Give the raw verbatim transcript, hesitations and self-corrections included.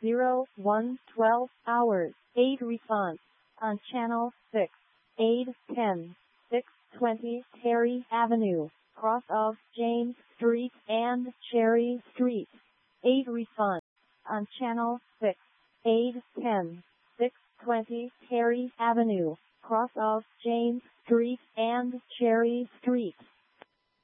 zero one twelve hours. eight response on channel six. eight ten six twenty Terry Avenue, cross of James Street and Cherry Street. eight response on channel six. eight ten six twenty Terry Avenue, cross of James Street and Cherry Street.